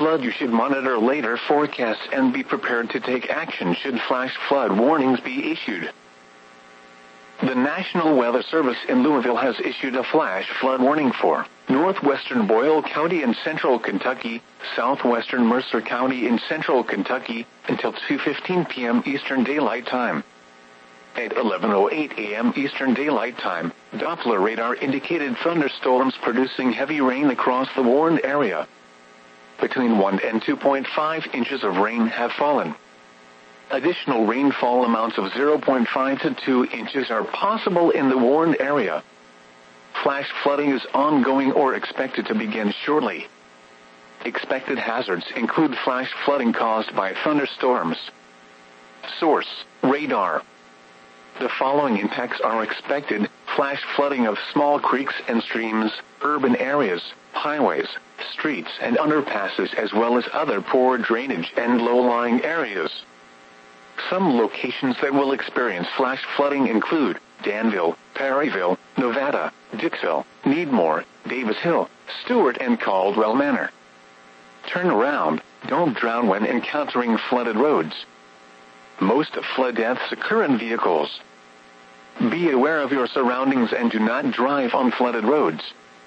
flood. You should monitor later forecasts and be prepared to take action should flash flood warnings be issued. The National Weather Service in Louisville has issued a flash flood warning for northwestern Boyle County in central Kentucky, southwestern Mercer County in central Kentucky, until 2:15 p.m. Eastern Daylight Time. At 11:08 a.m. Eastern Daylight Time, Doppler radar indicated thunderstorms producing heavy rain across the warned area. Between 1 and 2.5 inches of rain have fallen. Additional rainfall amounts of 0.5 to 2 inches are possible in the warned area. Flash flooding is ongoing or expected to begin shortly. Expected hazards include flash flooding caused by thunderstorms. Source: radar. The following impacts are expected: flash flooding of small creeks and streams, urban areas, highways, streets and underpasses, as well as other poor drainage and low-lying areas. Some locations that will experience flash flooding include Danville, Perryville, Nevada, Dixville, Needmore, Davis Hill, Stewart and Caldwell Manor. Turn around, don't drown when encountering flooded roads. Most flood deaths occur in vehicles. Be aware of your surroundings and do not drive on flooded roads.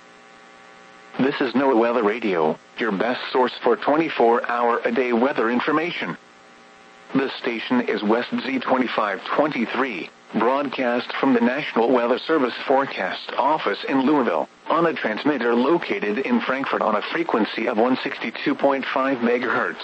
This is NOAA Weather Radio, your best source for 24-hour-a-day weather information. This station is West Z2523, broadcast from the National Weather Service Forecast Office in Louisville, on a transmitter located in Frankfort on a frequency of 162.5 MHz.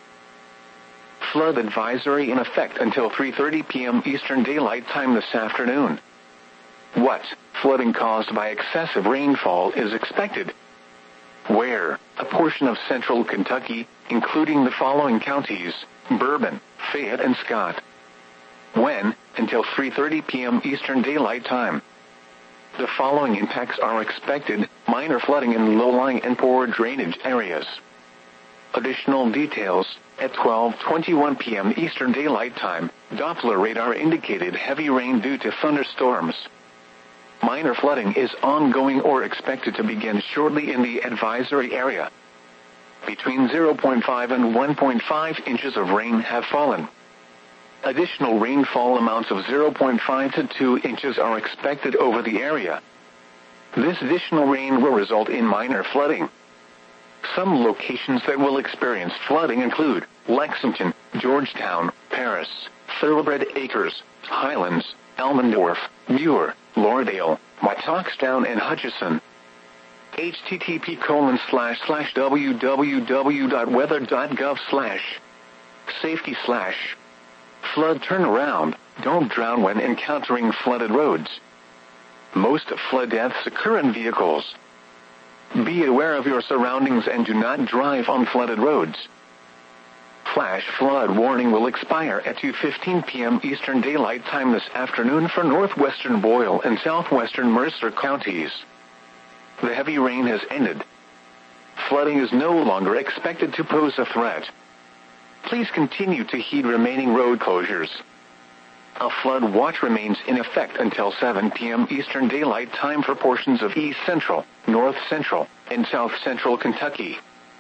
Flood advisory in effect until 3:30 p.m. Eastern Daylight Time this afternoon. What flooding caused by excessive rainfall is expected? Where? A portion of central Kentucky, including the following counties: Bourbon, Fayette and Scott. When? Until 3:30 p.m. Eastern Daylight Time. The following impacts are expected: minor flooding in low-lying and poor drainage areas. Additional details: at 12:21 p.m. Eastern Daylight Time, Doppler radar indicated heavy rain due to thunderstorms. Minor flooding is ongoing or expected to begin shortly in the advisory area. Between 0.5 and 1.5 inches of rain have fallen. Additional rainfall amounts of 0.5 to 2 inches are expected over the area. This additional rain will result in minor flooding. Some locations that will experience flooding include Lexington, Georgetown, Paris, Thoroughbred Acres, Highlands, Elmendorf, Muir, Lauderdale, Matoxtown and Hutchinson. http://www.weather.gov/safety/ flood turnaround, don't drown when encountering flooded roads. Most flood deaths occur in vehicles. Be aware of your surroundings and do not drive on flooded roads. Flash flood warning will expire at 2:15 p.m. Eastern Daylight Time this afternoon for northwestern Boyle and southwestern Mercer counties. The heavy rain has ended. Flooding is no longer expected to pose a threat. Please continue to heed remaining road closures. A flood watch remains in effect until 7 p.m. Eastern Daylight Time for portions of East Central, North Central, and South Central Kentucky.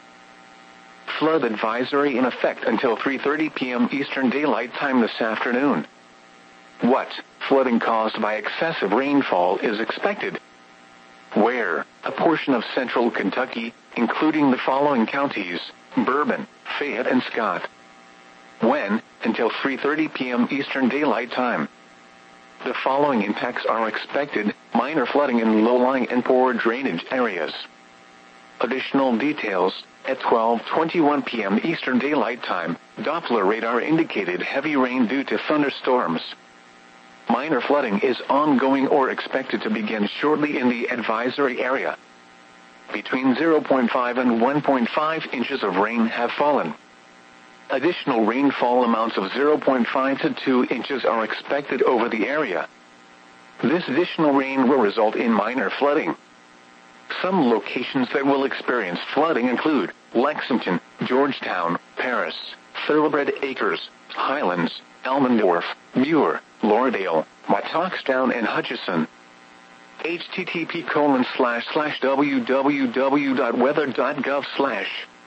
Flood advisory in effect until 3:30 p.m. Eastern Daylight Time this afternoon. What flooding caused by excessive rainfall is expected? Where? A portion of central Kentucky, including the following counties: Bourbon, Fayette and Scott. When? Until 3:30 p.m. Eastern Daylight Time. The following impacts are expected: minor flooding in low-lying and poor drainage areas. Additional details: at 12:21 p.m. Eastern Daylight Time, Doppler radar indicated heavy rain due to thunderstorms. Minor flooding is ongoing or expected to begin shortly in the advisory area. Between 0.5 and 1.5 inches of rain have fallen. Additional rainfall amounts of 0.5 to 2 inches are expected over the area. This additional rain will result in minor flooding. Some locations that will experience flooding include Lexington, Georgetown, Paris, Thoroughbred Acres, Highlands, Elmendorf, Muir, Lauderdale, Matoxtown and Hutchinson. http://www.weather.gov/